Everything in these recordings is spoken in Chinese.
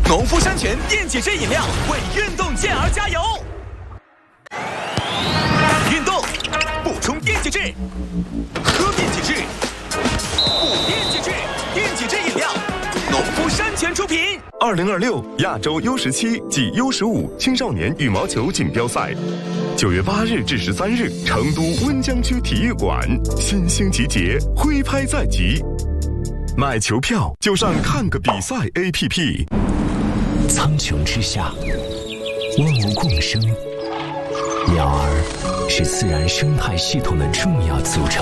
农夫山泉电解质饮料为运动健儿加油。运动补充电解质，喝电解质，补电解质，电解质饮料，农夫山泉出品。 2026亚洲U17暨U15青少年羽毛球锦标赛，9月8日至13日，成都温江区体育馆，新星集结，挥拍在即。买球票就上看个比赛 APP。 苍穹之下，万物共生，鸟儿是自然生态系统的重要组成。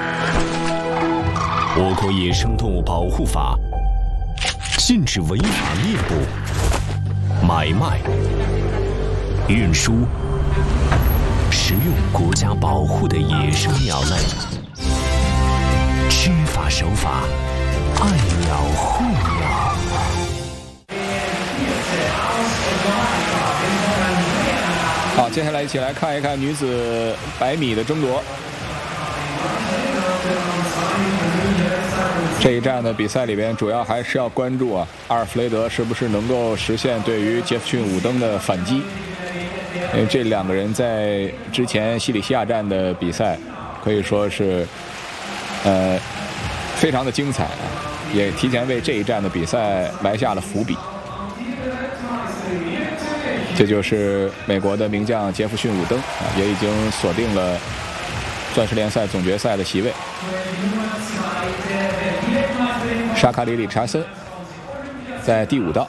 我国野生动物保护法禁止违法猎捕、买卖、运输、食用国家保护的野生鸟类。知法守法，爱鸟护鸟。 好，接下来一起来看一看女子100米的争夺。这一站的比赛里边，主要还是要关注阿尔弗雷德是不是能够实现对于杰弗逊·伍登的反击。因为这两个人在之前西里西亚站的比赛可以说是非常的精彩，也提前为这一站的比赛埋下了伏笔。这就是美国的名将杰弗逊·伍登也已经锁定了钻石联赛总决赛的席位。沙卡里·理查森在第5道。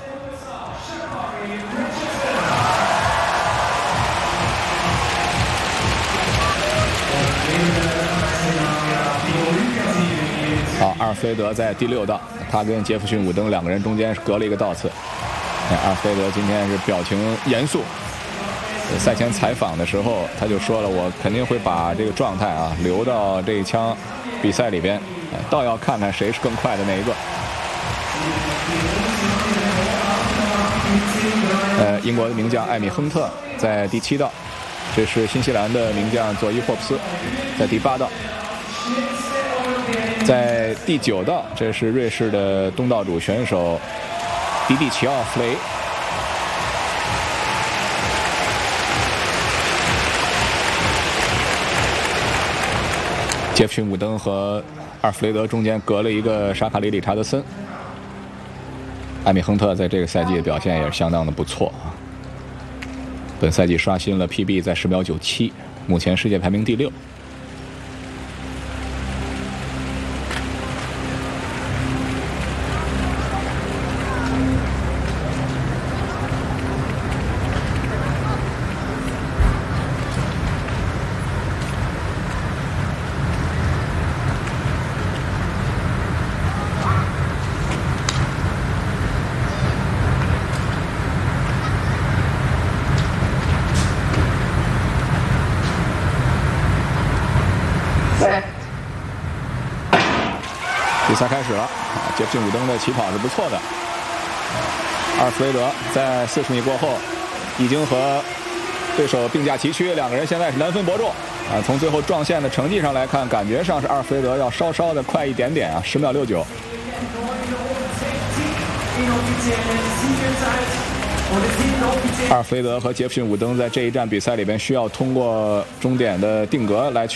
好，阿尔弗雷德在第6道，他跟杰弗逊·伍登两个人中间是隔了一个道次。阿尔弗雷德今天是表情严肃，赛前采访的时候他就说了，我肯定会把这个状态留到这一枪比赛里边，倒要看看谁是更快的那一个。英国的名将艾米亨特在第7道，这是新西兰的名将佐伊霍普斯在第8道，在第9道，这是瑞士的东道主选手迪蒂奇奥·弗雷。杰弗逊·伍登和阿尔弗雷德中间隔了一个沙卡里·理查德森。艾米亨特在这个赛季的表现也是相当的不错，本赛季刷新了 PB 在10秒97，目前世界排名第6。比赛开始了，杰弗逊·伍登的起跑是不错的。阿尔弗雷德在40米过后已经和对手并驾齐驱，两个人现在是难分伯仲从最后撞线的成绩上来看，感觉上是阿尔弗雷德要稍稍的快一点点10秒69。阿尔弗雷德和杰弗逊·伍登在这一站比赛里边需要通过终点的定格来